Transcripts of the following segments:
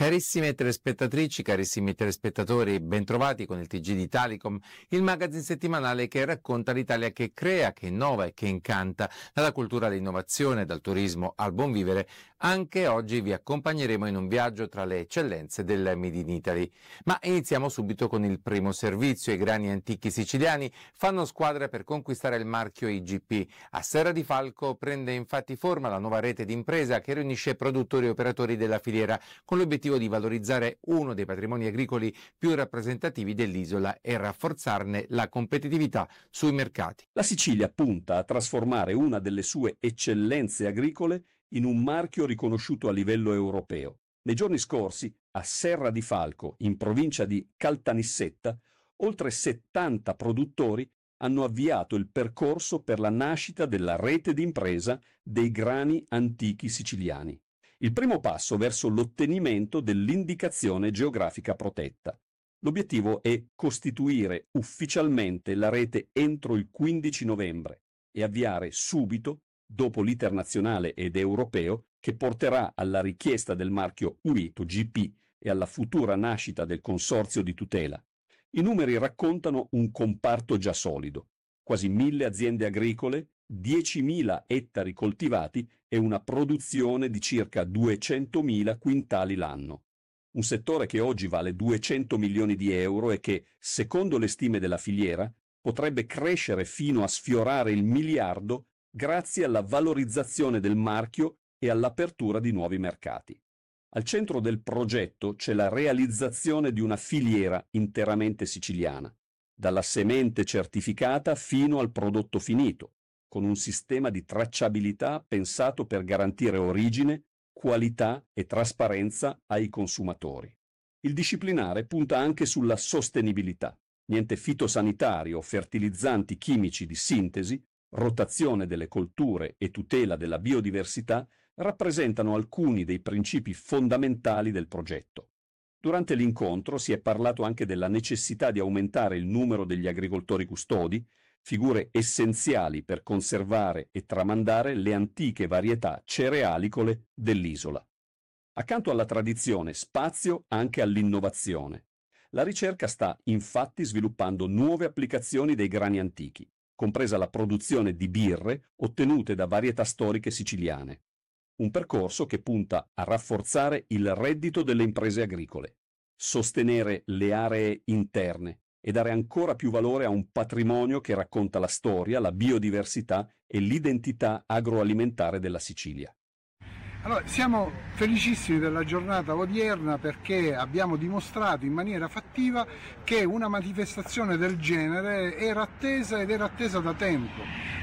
Carissime telespettatrici, carissimi telespettatori, bentrovati con il TG di Italicom, il magazine settimanale che racconta l'Italia che crea, che innova e che incanta. Dalla cultura all'innovazione, dal turismo al buon vivere, anche oggi vi accompagneremo in un viaggio tra le eccellenze del Made in Italy. Ma iniziamo subito con il primo servizio. I grani antichi siciliani fanno squadra per conquistare il marchio IGP. A Serra di Falco prende infatti forma la nuova rete d'impresa che riunisce produttori e operatori della filiera con l'obiettivo di valorizzare uno dei patrimoni agricoli più rappresentativi dell'isola e rafforzarne la competitività sui mercati. La Sicilia punta a trasformare una delle sue eccellenze agricole in un marchio riconosciuto a livello europeo. Nei giorni scorsi, a Serra di Falco, in provincia di Caltanissetta, oltre 70 produttori hanno avviato il percorso per la nascita della rete d'impresa dei grani antichi siciliani. Il primo passo verso l'ottenimento dell'indicazione geografica protetta. L'obiettivo è costituire ufficialmente la rete entro il 15 novembre e avviare subito, dopo l'iter nazionale ed europeo, che porterà alla richiesta del marchio UITO-GP e alla futura nascita del consorzio di tutela. I numeri raccontano un comparto già solido. Quasi 1.000 aziende agricole, 10.000 ettari coltivati e una produzione di circa 200.000 quintali l'anno. Un settore che oggi vale 200 milioni di euro e che, secondo le stime della filiera, potrebbe crescere fino a sfiorare il miliardo grazie alla valorizzazione del marchio e all'apertura di nuovi mercati. Al centro del progetto c'è la realizzazione di una filiera interamente siciliana, dalla semente certificata fino al prodotto finito, con un sistema di tracciabilità pensato per garantire origine, qualità e trasparenza ai consumatori. Il disciplinare punta anche sulla sostenibilità. Niente fitosanitario, fertilizzanti chimici di sintesi, rotazione delle colture e tutela della biodiversità rappresentano alcuni dei principi fondamentali del progetto. Durante l'incontro si è parlato anche della necessità di aumentare il numero degli agricoltori custodi, figure essenziali per conservare e tramandare le antiche varietà cerealicole dell'isola. Accanto alla tradizione, spazio anche all'innovazione. La ricerca sta infatti sviluppando nuove applicazioni dei grani antichi, compresa la produzione di birre ottenute da varietà storiche siciliane. Un percorso che punta a rafforzare il reddito delle imprese agricole, sostenere le aree interne e dare ancora più valore a un patrimonio che racconta la storia, la biodiversità e l'identità agroalimentare della Sicilia. Allora, siamo felicissimi della giornata odierna perché abbiamo dimostrato in maniera fattiva che una manifestazione del genere era attesa ed era attesa da tempo.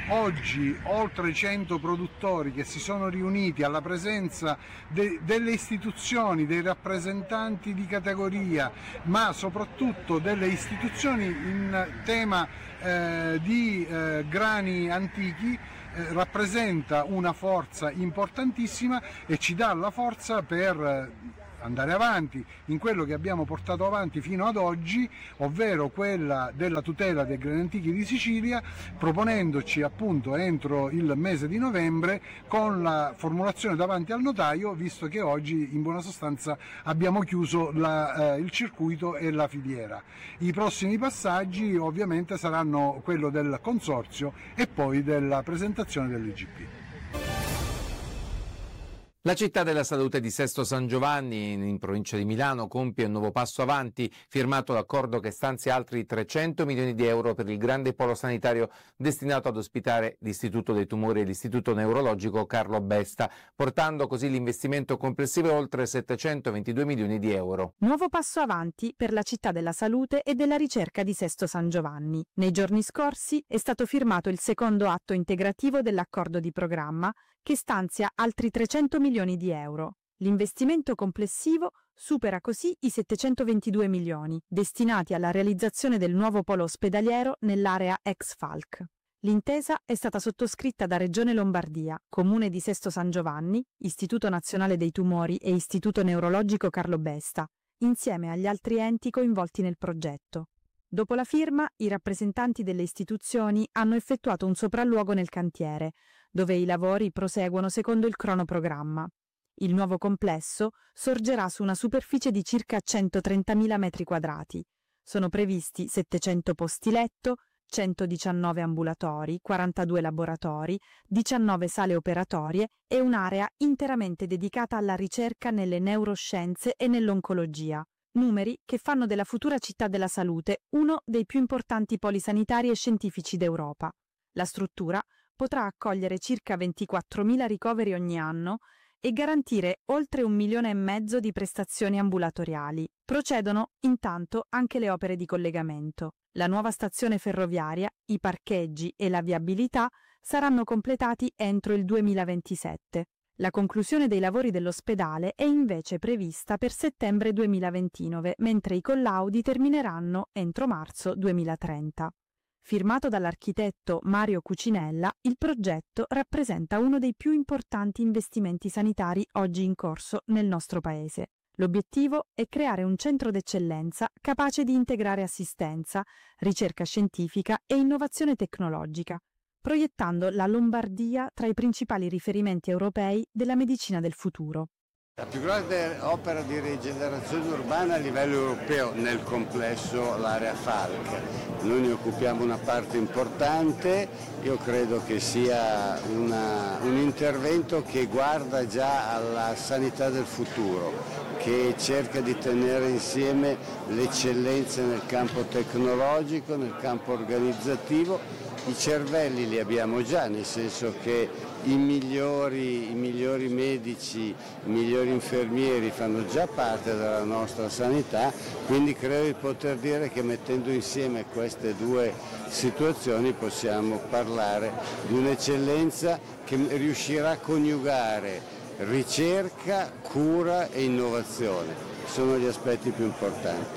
Oggi oltre 100 produttori che si sono riuniti alla presenza delle istituzioni, dei rappresentanti di categoria, ma soprattutto delle istituzioni in tema di grani antichi, rappresenta una forza importantissima e ci dà la forza per andare avanti in quello che abbiamo portato avanti fino ad oggi, ovvero quella della tutela dei grani antichi di Sicilia, proponendoci appunto entro il mese di novembre con la formulazione davanti al notaio, visto che oggi in buona sostanza abbiamo chiuso il circuito e la filiera. I prossimi passaggi ovviamente saranno quello del consorzio e poi della presentazione dell'IGP. La città della salute di Sesto San Giovanni, in provincia di Milano, compie un nuovo passo avanti, firmato l'accordo che stanzia altri 300 milioni di euro per il grande polo sanitario destinato ad ospitare l'Istituto dei Tumori e l'Istituto Neurologico Carlo Besta, portando così l'investimento complessivo a oltre 722 milioni di euro. Nuovo passo avanti per la città della salute e della ricerca di Sesto San Giovanni. Nei giorni scorsi è stato firmato il secondo atto integrativo dell'accordo di programma che stanzia altri 300 milioni di euro. L'investimento complessivo supera così i 722 milioni, destinati alla realizzazione del nuovo polo ospedaliero nell'area ex Falc. L'intesa è stata sottoscritta da Regione Lombardia, Comune di Sesto San Giovanni, Istituto Nazionale dei Tumori e Istituto Neurologico Carlo Besta, insieme agli altri enti coinvolti nel progetto. Dopo la firma, i rappresentanti delle istituzioni hanno effettuato un sopralluogo nel cantiere, dove i lavori proseguono secondo il cronoprogramma. Il nuovo complesso sorgerà su una superficie di circa 130.000 metri quadrati. Sono previsti 700 posti letto, 119 ambulatori, 42 laboratori, 19 sale operatorie e un'area interamente dedicata alla ricerca nelle neuroscienze e nell'oncologia. Numeri che fanno della futura città della salute uno dei più importanti poli sanitari e scientifici d'Europa. La struttura potrà accogliere circa 24.000 ricoveri ogni anno e garantire oltre 1,5 milioni di prestazioni ambulatoriali. Procedono intanto anche le opere di collegamento. La nuova stazione ferroviaria, i parcheggi e la viabilità saranno completati entro il 2027. La conclusione dei lavori dell'ospedale è invece prevista per settembre 2029, mentre i collaudi termineranno entro marzo 2030. Firmato dall'architetto Mario Cucinella, il progetto rappresenta uno dei più importanti investimenti sanitari oggi in corso nel nostro paese. L'obiettivo è creare un centro d'eccellenza capace di integrare assistenza, ricerca scientifica e innovazione tecnologica, proiettando la Lombardia tra i principali riferimenti europei della medicina del futuro. La più grande opera di rigenerazione urbana a livello europeo nel complesso l'area Falck. Noi ne occupiamo una parte importante, io credo che sia un intervento che guarda già alla sanità del futuro, che cerca di tenere insieme le eccellenze nel campo tecnologico, nel campo organizzativo. I cervelli li abbiamo già, nel senso che i migliori medici, i migliori infermieri fanno già parte della nostra sanità, quindi credo di poter dire che mettendo insieme queste due situazioni possiamo parlare di un'eccellenza che riuscirà a coniugare ricerca, cura e innovazione. Sono gli aspetti più importanti.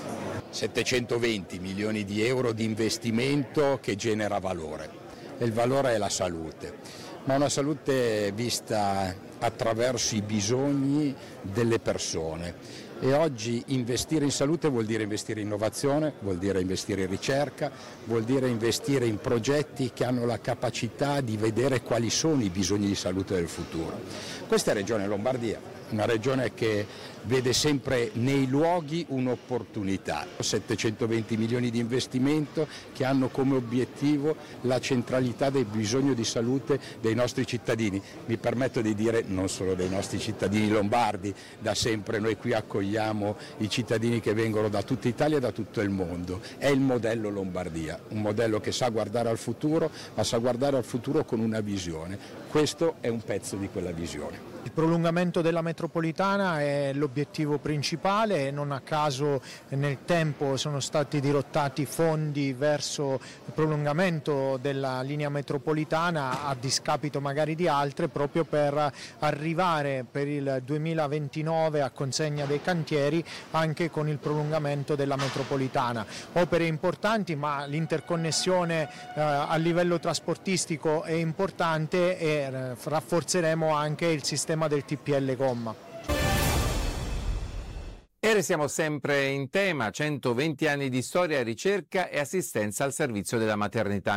720 milioni di euro di investimento che genera valore. E il valore è la salute, ma una salute vista attraverso i bisogni delle persone. E oggi investire in salute vuol dire investire in innovazione, vuol dire investire in ricerca, vuol dire investire in progetti che hanno la capacità di vedere quali sono i bisogni di salute del futuro. Questa è Regione Lombardia, una regione che vede sempre nei luoghi un'opportunità. 720 milioni di investimento che hanno come obiettivo la centralità del bisogno di salute dei nostri cittadini. Mi permetto di dire non solo dei nostri cittadini lombardi, da sempre noi qui accogliamo i cittadini che vengono da tutta Italia e da tutto il mondo. È il modello Lombardia, un modello che sa guardare al futuro, ma sa guardare al futuro con una visione. Questo è un pezzo di quella visione. Il prolungamento della metropolitana è l'obiettivo principale, non a caso nel tempo sono stati dirottati fondi verso il prolungamento della linea metropolitana a discapito magari di altre, proprio per arrivare per il 2029 a consegna dei cantieri anche con il prolungamento della metropolitana. Opere importanti, ma l'interconnessione a livello trasportistico è importante e rafforzeremo anche il sistema del TPL Gomma. E restiamo sempre in tema, 120 anni di storia, ricerca e assistenza al servizio della maternità.